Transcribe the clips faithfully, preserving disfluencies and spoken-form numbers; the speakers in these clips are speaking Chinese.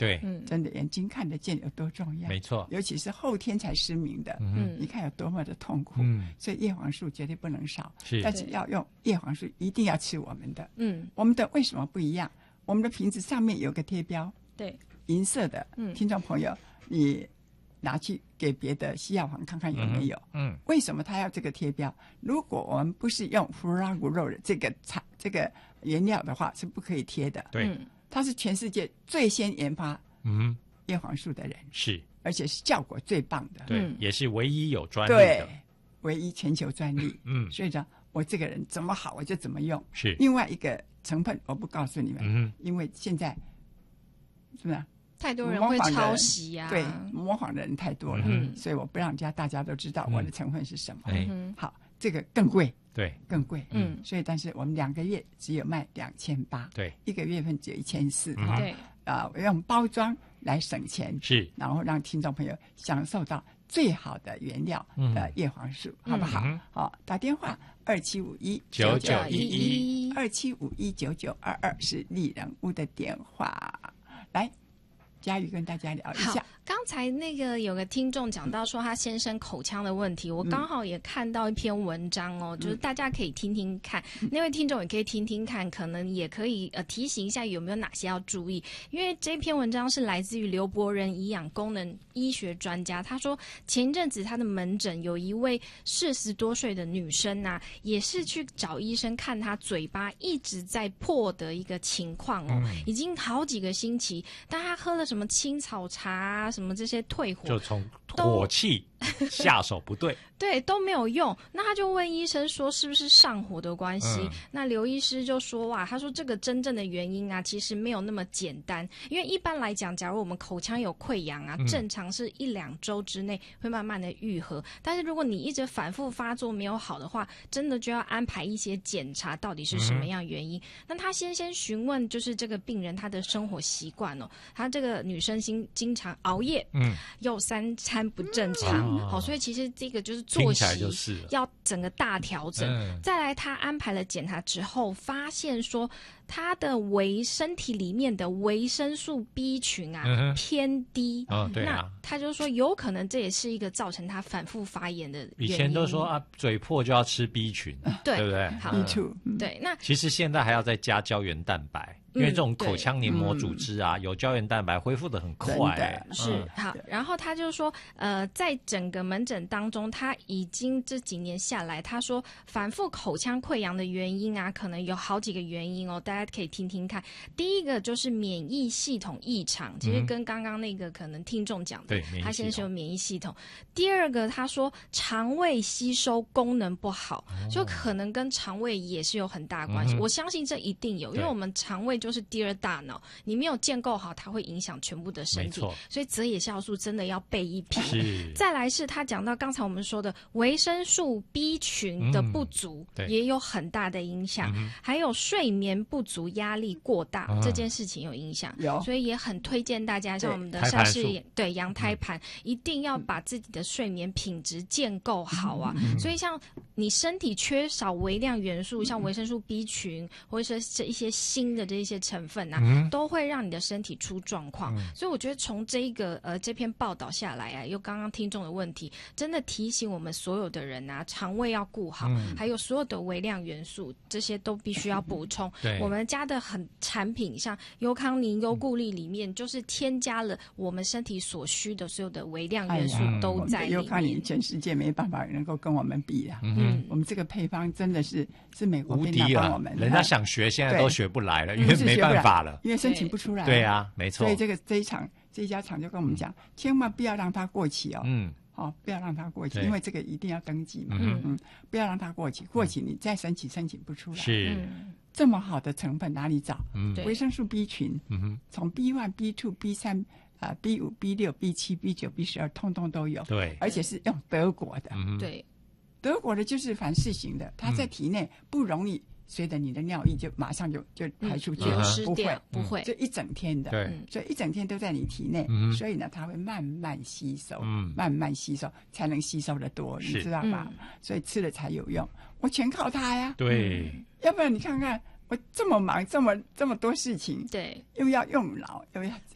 对， 真的眼睛看得见有多重要， 没错， 尤其是后天才失明的，嗯，你看有多么的痛苦，嗯，所以叶黄素绝对不能少， 是， 但是要用叶黄素一定要吃我们的， 嗯， 我们的为什么不一样？我们的瓶子上面有个贴标， 对， 银色的，嗯，听众朋友，你拿去给别的西药房看看有没有，嗯，嗯为什么他要这个贴标？如果我们不是用弗拉古肉的这个产这个原料的话，是不可以贴的， 对。 嗯他是全世界最先研发嗯叶黄素的人， 是， 而且是效果最棒的， 对，嗯、也是唯一有专利的， 对，唯一全球专利。 嗯， 所以呢，我这个人怎么好我就怎么用。 是， 另外一个成分我不告诉你们， 嗯， 因为现在是不是太多人会抄袭啊？ 对，模仿的人太多了，嗯，所以我不让人家大家都知道我的成分是什么。嗯，好，这个更贵。 对， 更贵，嗯，所以但是我们两个月只有卖两千八， 对， 一个月份只有一千四， 哈，对， 啊，用包装来省钱， 是， 然后让听众朋友享受到最好的原料的叶黄素，好不好？好，打电话二七五一九九一一， 二七五一九九二二是丽人屋的电话，来。嘉瑜跟大家聊一下。 刚才那个有个听众讲到说他先生口腔的问题，我刚好也看到一篇文章哦，嗯、就是大家可以听听看，嗯、那位听众也可以听听看，可能也可以呃提醒一下有没有哪些要注意。因为这篇文章是来自于刘伯仁营养功能医学专家，他说前一阵子他的门诊有一位四十多岁的女生啊，也是去找医生看她嘴巴一直在破的一个情况哦，嗯、已经好几个星期，但她喝了什么青草茶啊，什么这些退火， 就从火气下手不对， 对，都没有用。那他就问医生说是不是上火的关系？嗯、那刘医师就说哇，他说这个真正的原因啊，其实没有那么简单。因为一般来讲，假如我们口腔有溃疡啊，嗯、正常是一两周之内会慢慢的愈合。但是如果你一直反复发作没有好的话，真的就要安排一些检查，到底是什么样原因。嗯、那他先先询问就是这个病人他的生活习惯哦，他这个女生经经常熬夜，嗯，又三餐不正常。嗯好，所以其实这个就是作息要整个大调整。嗯、再来，他安排了检查之后，发现说他的维身体里面的维生素 B 群啊、嗯、偏低。 哦，对啊。 那他就说有可能这也是一个造成他反复发炎的原因。 以前都说啊，嘴破就要吃 B 群， 对对不对？ 好， 嗯、 对。那其实现在还要再加胶原蛋白。因为这种口腔黏膜组织啊，嗯、有胶原蛋白恢复得很快、欸， 是、嗯、好。然后他就说，呃，在整个门诊当中，他已经这几年下来，他说反复口腔溃疡的原因啊，可能有好几个原因哦，大家可以听听看。第一个就是免疫系统异常，其实跟刚刚那个可能听众讲的， 嗯、 他先是有免疫系统。第二个，他说肠胃吸收功能不好，哦、就可能跟肠胃也是有很大关系。嗯、我相信这一定有，因为我们肠胃就是第二大脑，你没有建构好，它会影响全部的身体，所以择野酵素真的要备一瓶。再来是他讲到刚才我们说的维生素 B 群的不足，嗯、也有很大的影响，嗯、还有睡眠不足、压力过大、嗯、这件事情有影响，所以也很推荐大家像我们的邵氏对羊胎盘，嗯、一定要把自己的睡眠品质建构好啊。嗯、所以像你身体缺少微量元素，像维生素 B 群或者是一些新的这些成分啊，嗯、都会让你的身体出状况。嗯、所以我觉得从这一个呃这篇报道下来啊，又刚刚听众的问题，真的提醒我们所有的人啊，肠胃要顾好，嗯、还有所有的微量元素，这些都必须要补充。 对， 我们家的很产品，像优康宁、优固力里面，就是添加了我们身体所需的所有的微量元素都在里面。 优康宁全世界没办法能够跟我们比啊。嗯，我们这个配方真的是是美国便当帮我们， 人家想学现在都学不来了，因为没办法了。 因为申请不出来， 对啊，没错。 所以这个这一场这一家厂就跟我们讲，嗯、千万不要让它过期哦。嗯，好、哦，不要让它过期，因为这个一定要登记嘛。嗯嗯，不要让它过期，过期你再申请申请不出来。 是， 这么好的成分哪里找？ 嗯， 维生素 B 群，嗯哼，从 B 一、B 二、B 三啊、B 五、B 六、B 七、B 九、B 十二，通通都有。 对， 而且是用德国的。 嗯， 对， 德国的就是反式型的，它在体内不容易。随着你的尿液就马上就就排出去， 嗯、 不会不会， 就一整天的， 对， 所以一整天都在你体内， 嗯、 所以呢，它会慢慢吸收， 嗯、 慢慢吸收，才能吸收的多，你知道吧？嗯、所以吃了才有用，我全靠它呀。 对， 要不然你看看我这么忙，这么这么多事情， 对， 又要用脑，又要真的。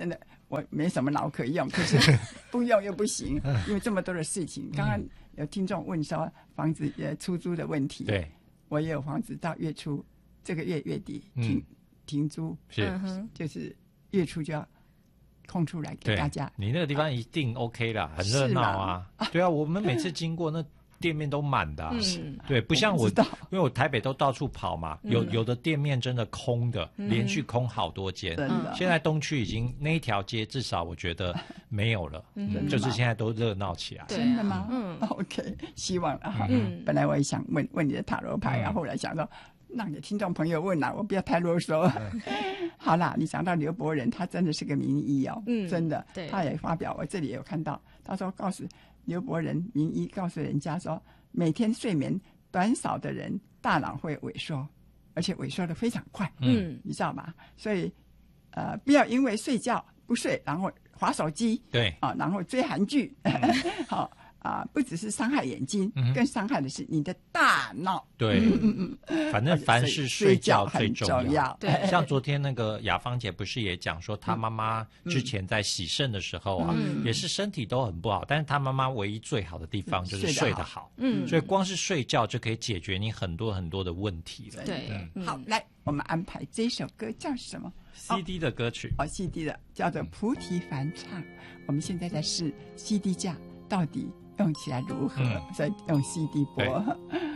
我没什么脑可用，可是不用又不行，因为这么多的事情。刚刚有听众问说房子呃出租的问题， 对， 我也有房子到月初，这个月月底停、嗯、停租， 是就是月初就要空出来给大家。 你那个地方一定 OK 啦，很热闹啊。对啊，我们每次经过那店面都满的、啊嗯，对，不像我，我因为我台北都到处跑嘛，有有的店面真的空的，嗯、连续空好多间。 嗯、 现在东区已经那一条街至少我觉得没有了，嗯、就是现在都热闹起来。 真的吗？嗯 ，OK， 希望了哈。嗯，本来我也想问问你的塔罗牌啊，嗯、后来想说让给听众朋友问啦、啊，我不要太啰嗦。嗯、好啦，你讲到刘伯仁，他真的是个名医哦，嗯、真的，他也发表，我这里也有看到，他说告诉。刘伯仁名医告诉人家说，每天睡眠短少的人，大脑会萎缩，而且萎缩的非常快。嗯，你知道吗？所以，呃，不要因为睡觉不睡，然后滑手机， 对啊，然后追韩剧，好、嗯。啊，不只是伤害眼睛，嗯、更伤害的是你的大脑。 对，嗯嗯、反正凡是睡觉最重要。 重要对，像昨天那个雅芳姐不是也讲说，她妈妈之前在洗肾的时候啊，嗯、也是身体都很不好，但是她妈妈唯一最好的地方就是睡得好。嗯，所以光是睡觉就可以解决你很多很多的问题了。 对，嗯、好，来，我们安排这首歌叫什么 ？C D 的歌曲哦 ，C D 的叫做《菩提梵唱》。我们现在在试 C D 架到底用起来如何？嗯、所以用 C D 播。